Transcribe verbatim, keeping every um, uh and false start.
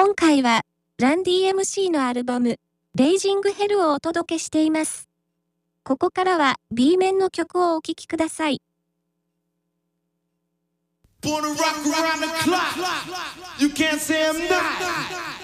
今回は、ランディ エムシー のアルバム、レイジングヘルをお届けしています。ここからは B 面の曲をお聴きください。 Born to rock around the clock. You can't say I'm not.